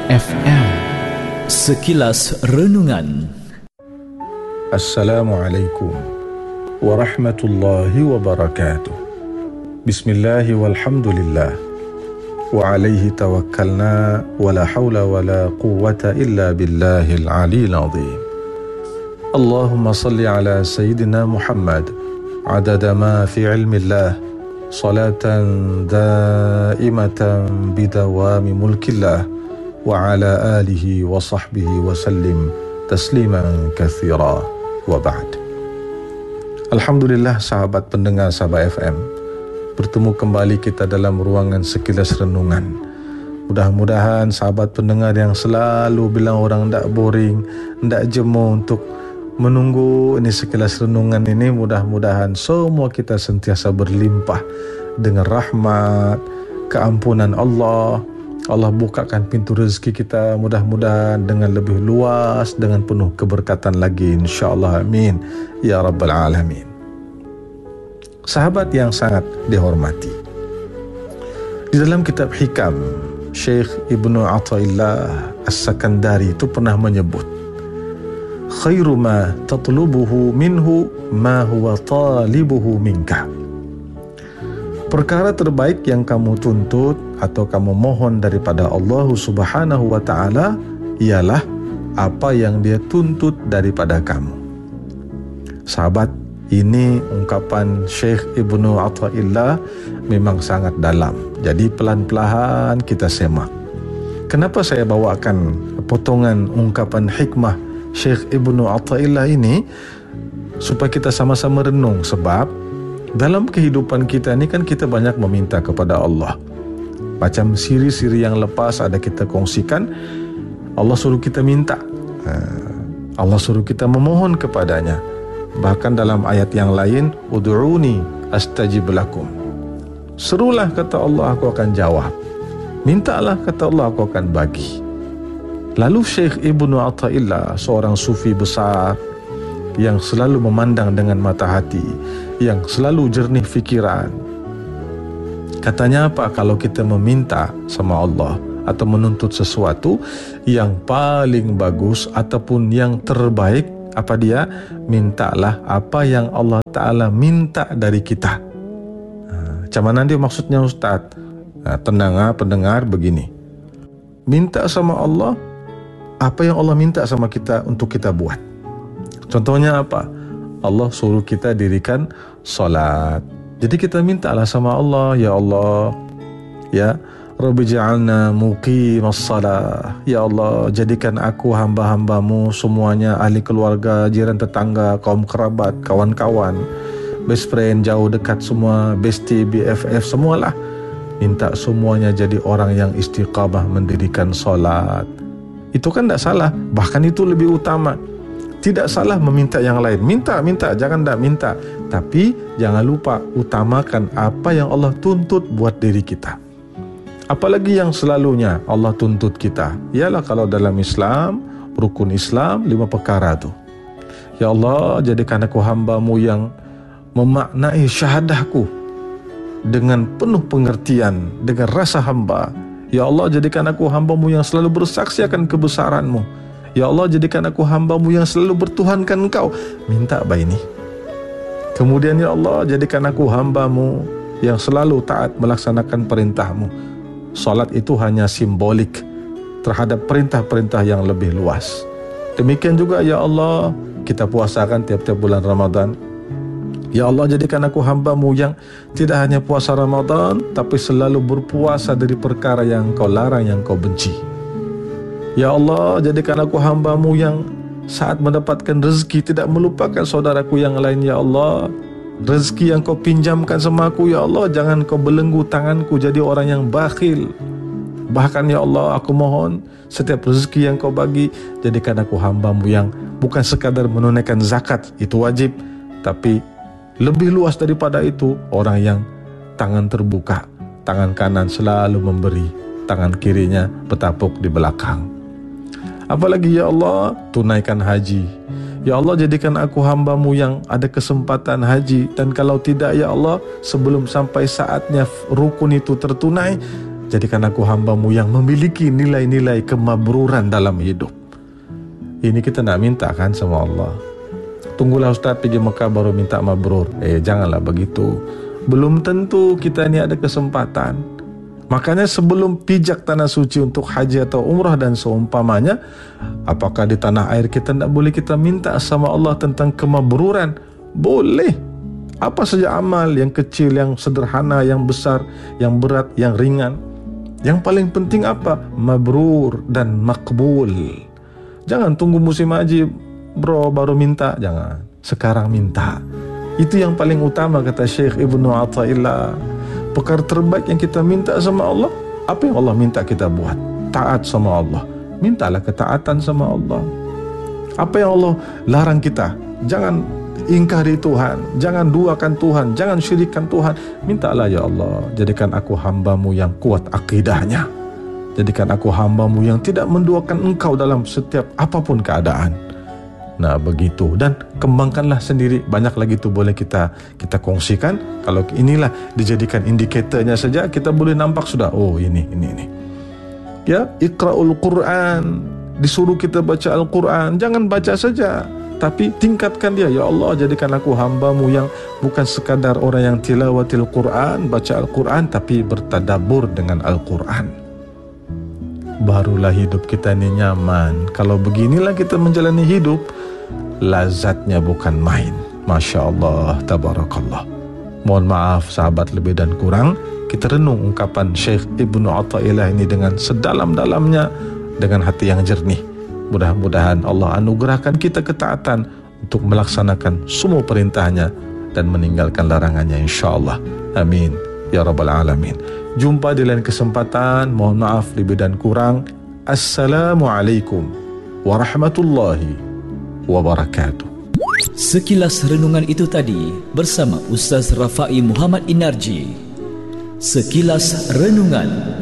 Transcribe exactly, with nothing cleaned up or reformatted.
F M. Sekilas Renungan. Assalamualaikum warahmatullahi wabarakatuh. Bismillahi walhamdulillah wa alaihi tawakkalna wa la hawla wa la quwwata illa billahil aliyil azim. Allahumma salli ala Sayyidina Muhammad adada ma fi ilmillah salatan daimatan bidawami mulkillah wa ala alihi wa sahbihi wa sallim tasliman kathira wa ba'd. Alhamdulillah, sahabat pendengar Sabah F M, bertemu kembali kita dalam ruangan Sekilas Renungan. Mudah-mudahan sahabat pendengar yang selalu bilang orang tak boring, tak jemu untuk menunggu ini Sekilas Renungan ini, mudah-mudahan semua kita sentiasa berlimpah dengan rahmat, keampunan Allah. Allah bukakan pintu rezeki kita mudah-mudahan dengan lebih luas, dengan penuh keberkatan lagi, insyaAllah, amin ya rabbal alamin. Sahabat yang sangat dihormati, di dalam kitab Hikam, Syekh Ibnu Athaillah As-Sakandari itu pernah menyebut, khairu ma tatlubuhu minhu ma huwa talibuhu minka. Perkara terbaik yang kamu tuntut atau kamu mohon daripada Allah Subhanahu wa ta'ala ialah apa yang dia tuntut daripada kamu. Sahabat, ini ungkapan Syekh Ibnu Athaillah memang sangat dalam. Jadi pelan-pelan kita semak. Kenapa saya bawakan potongan ungkapan hikmah Syekh Ibnu Athaillah ini? Supaya kita sama-sama renung. Sebab dalam kehidupan kita ni kan kita banyak meminta kepada Allah. Macam siri-siri yang lepas ada kita kongsikan, Allah suruh kita minta, Allah suruh kita memohon kepadanya. Bahkan dalam ayat yang lain, ud'uni astajib lakum. Serulah, kata Allah, aku akan jawab. Mintalah, kata Allah, aku akan bagi. Lalu Syekh Ibnu Athaillah, seorang sufi besar yang selalu memandang dengan mata hati, yang selalu jernih fikiran, katanya apa? Kalau kita meminta sama Allah atau menuntut sesuatu yang paling bagus ataupun yang terbaik, apa dia? Mintalah apa yang Allah Ta'ala minta dari kita. Macam mana dia maksudnya, Ustaz? Nah, tenang ha, pendengar, begini. Minta sama Allah apa yang Allah minta sama kita untuk kita buat. Contohnya apa? Allah suruh kita dirikan salat. Jadi kita mintalah sama Allah, ya Allah, ya Rabbi ja'alna muqimas salah. Ya Allah, jadikan aku hamba-hambamu semuanya, ahli keluarga, jiran tetangga, kaum kerabat, kawan-kawan, best friend, jauh dekat semua, bestie, B F F, semualah. Minta semuanya jadi orang yang istiqamah mendirikan salat. Itu kan tak salah, bahkan itu lebih utama. Tidak salah meminta yang lain. Minta, minta, jangan tak minta. Tapi jangan lupa utamakan apa yang Allah tuntut buat diri kita. Apalagi yang selalunya Allah tuntut kita. Ialah kalau dalam Islam, rukun Islam, lima perkara tu. Ya Allah, jadikan aku hamba-Mu yang memaknai syahadahku dengan penuh pengertian, dengan rasa hamba. Ya Allah, jadikan aku hamba-Mu yang selalu bersaksi akan kebesaran-Mu. Ya Allah, jadikan aku hamba-Mu yang selalu bertuhankan Engkau. Minta baik ini. Kemudian, ya Allah, jadikan aku hamba-Mu yang selalu taat melaksanakan perintah-Mu. Salat itu hanya simbolik terhadap perintah-perintah yang lebih luas. Demikian juga, ya Allah, kita puasakan tiap-tiap bulan Ramadan. Ya Allah, jadikan aku hamba-Mu yang tidak hanya puasa Ramadan, tapi selalu berpuasa dari perkara yang Engkau larang, yang Engkau benci. Ya Allah, jadikan aku hamba-Mu yang saat mendapatkan rezeki tidak melupakan saudaraku yang lain. Ya Allah, rezeki yang Kau pinjamkan sama aku, ya Allah, jangan Kau belenggu tanganku jadi orang yang bakhil. Bahkan, ya Allah, aku mohon setiap rezeki yang Kau bagi, jadikan aku hamba-Mu yang bukan sekadar menunaikan zakat, itu wajib, tapi lebih luas daripada itu, orang yang tangan terbuka, tangan kanan selalu memberi, tangan kirinya bertapuk di belakang. Apalagi, ya Allah, tunaikan haji. Ya Allah, jadikan aku hamba-Mu yang ada kesempatan haji. Dan kalau tidak, ya Allah, sebelum sampai saatnya rukun itu tertunai, jadikan aku hamba-Mu yang memiliki nilai-nilai kemabruran dalam hidup. Ini kita nak minta kan sama Allah. Tunggulah Ustaz pergi Mekah baru minta mabrur. Eh, janganlah begitu. Belum tentu kita ni ada kesempatan. Makanya sebelum pijak tanah suci untuk haji atau umrah dan seumpamanya, apakah di tanah air kita tak boleh kita minta sama Allah tentang kemabruran? Boleh. Apa saja amal, yang kecil, yang sederhana, yang besar, yang berat, yang ringan. Yang paling penting apa? Mabrur dan makbul. Jangan tunggu musim haji bro baru minta. Jangan. Sekarang minta. Itu yang paling utama kata Syekh Ibnu Athaillah. Perkara terbaik yang kita minta sama Allah, apa yang Allah minta kita buat? Taat sama Allah. Mintalah ketaatan sama Allah. Apa yang Allah larang kita? Jangan ingkari Tuhan, jangan duakan Tuhan, jangan syirikkan Tuhan. Mintalah ya Allah, jadikan aku hamba-Mu yang kuat akidahnya. Jadikan aku hamba-Mu yang tidak menduakan Engkau dalam setiap apapun keadaan. Nah begitu. Dan kembangkanlah sendiri. Banyak lagi tu boleh kita kita kongsikan. Kalau inilah dijadikan indikatornya saja, kita boleh nampak sudah, oh ini, ini, ini. Ya, Iqra'ul Quran. Disuruh kita baca Al-Quran. Jangan baca saja, tapi tingkatkan dia. Ya Allah, jadikan aku hamba-Mu yang bukan sekadar orang yang tilawatil Quran, baca Al-Quran, tapi bertadabur dengan Al-Quran. Barulah hidup kita ini nyaman. Kalau beginilah kita menjalani hidup, lazatnya bukan main. Masya Allah, tabarakallah. Mohon maaf sahabat lebih dan kurang. Kita renung ungkapan Syekh Ibnu Athaillah ini dengan sedalam-dalamnya, dengan hati yang jernih. Mudah-mudahan Allah anugerahkan kita ketaatan untuk melaksanakan semua perintahnya dan meninggalkan larangannya, insyaAllah. Amin ya rabbal alamin. Jumpa di lain kesempatan. Mohon maaf lebih dan kurang. Assalamualaikum warahmatullahi wabarakatuh. Sekilas renungan itu tadi bersama Ustaz Rafai Muhammad Inarji. Sekilas Renungan.